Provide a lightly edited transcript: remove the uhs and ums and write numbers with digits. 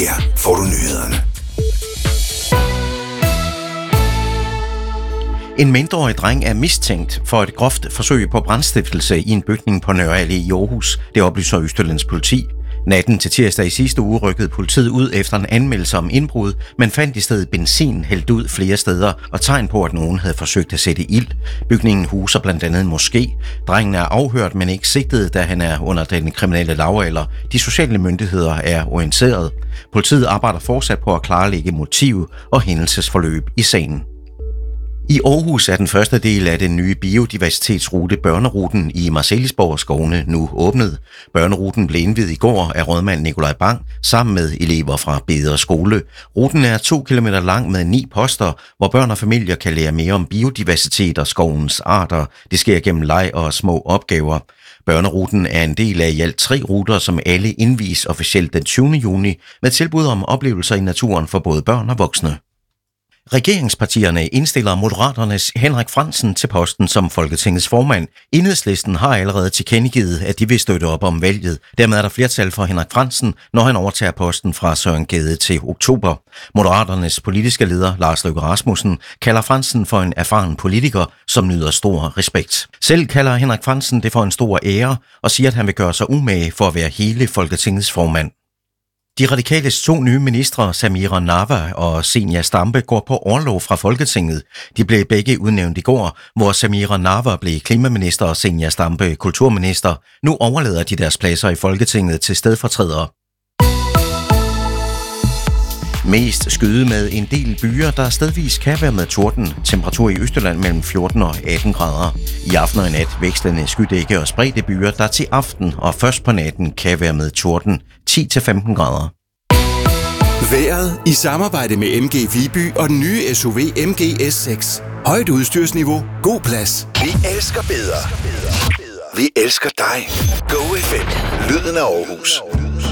Her får du nyhederne. En mindreårig dreng er mistænkt for et groft forsøg på brandstiftelse i en bygning på Nørre Allé i Aarhus. Det oplyser Østjyllands politi. Natten til tirsdag i sidste uge rykkede politiet ud efter en anmeldelse om indbrud, men fandt i stedet benzin hældt ud flere steder og tegn på, at nogen havde forsøgt at sætte ild. Bygningen huser blandt andet en moské. Drengen er afhørt, men ikke sigtet, da han er under den kriminelle lavalder. De sociale myndigheder er orienteret. Politiet arbejder fortsat på at klarlægge motiv og hændelsesforløb i sagen. I Aarhus er den første del af den nye biodiversitetsrute Børneruten i Marselisborg skovene nu åbnet. Børneruten blev indviet i går af rådmand Nikolaj Bang sammen med elever fra Beder Skole. Ruten er 2 kilometer lang med 9 poster, hvor børn og familier kan lære mere om biodiversitet og skovens arter. Det sker gennem leg og små opgaver. Børneruten er en del af i alt 3 ruter, som alle indvies officielt den 20. juni med tilbud om oplevelser i naturen for både børn og voksne. Regeringspartierne indstiller Moderaternes Henrik Frandsen til posten som Folketingets formand. Enhedslisten har allerede tilkendegivet, at de vil støtte op om valget. Dermed er der flertal for Henrik Frandsen, når han overtager posten fra Søren Gade til oktober. Moderaternes politiske leder, Lars Løkke Rasmussen, kalder Frandsen for en erfaren politiker, som nyder stor respekt. Selv kalder Henrik Frandsen det for en stor ære og siger, at han vil gøre sig umage for at være hele Folketingets formand. De radikales 2 nye ministre, Samira Nawa og Zenia Stampe, går på orlov fra Folketinget. De blev begge udnævnt i går, hvor Samira Nawa blev klimaminister og Zenia Stampe kulturminister. Nu overlader de deres pladser i Folketinget til stedfortrædere. Mest skyde med en del byer, der stedvis kan være med torden. Temperatur i Østjylland mellem 14 og 18 grader. I aften og i nat vekslende skydække og spredte byer, der til aften og først på natten kan være med torden. 10-15 grader. Vejret i samarbejde med MG Viby og den nye SUV MG S6. Højt udstyrsniveau, god plads. Vi elsker bedre. Vi elsker dig. Go FM. Lyden af Aarhus.